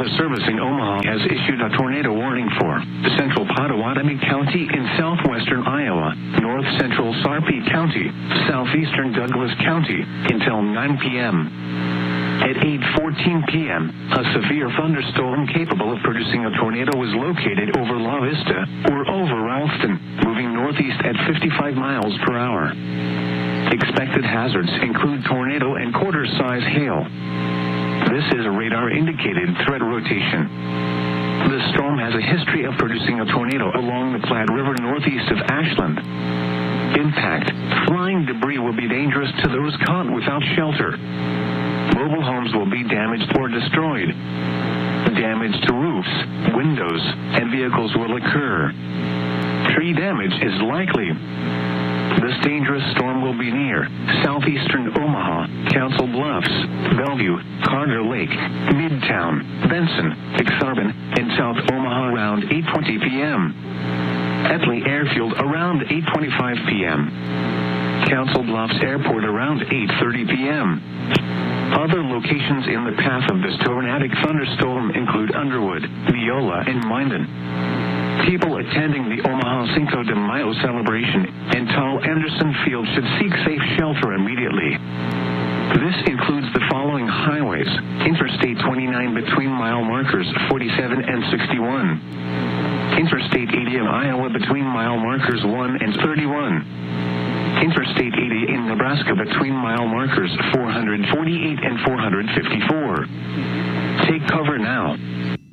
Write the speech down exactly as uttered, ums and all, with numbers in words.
Weather Service in Omaha has issued a tornado warning for central Pottawatomie County in southwestern Iowa, north central Sarpy County, southeastern Douglas County until nine p m At eight fourteen p m, a severe thunderstorm capable of producing a tornado was located over La Vista or over Ralston, moving northeast at fifty-five miles per hour. Expected hazards include tornado and quarter-size hail. This is a radar-indicated threat rotation. The storm has a history of producing a tornado along the Platte River northeast of Ashland. Impact: flying debris will be dangerous to those caught without shelter. Mobile homes will be damaged or destroyed. Damage to roofs, windows, and vehicles will occur. Tree damage is likely. This dangerous storm will be near southeastern Omaha, Council Bluffs, Bellevue, Carter Lake, Midtown, Benson, Exarban, and South Omaha around eight twenty p m Etley Airfield around eight twenty-five p m Council Bluffs Airport around eight thirty p m Other locations in the path of this tornadic thunderstorm include Underwood, Viola, and Minden. People attending the Omaha Cinco de Mayo celebration in Tall Anderson Field should seek safe shelter immediately. This includes the following highways: Interstate twenty-nine between mile markers forty-seven and sixty-one. Interstate eighty in Iowa between mile markers one and thirty-one. Interstate eighty in Nebraska between mile markers four hundred forty-eight and four hundred fifty-four. Take cover now.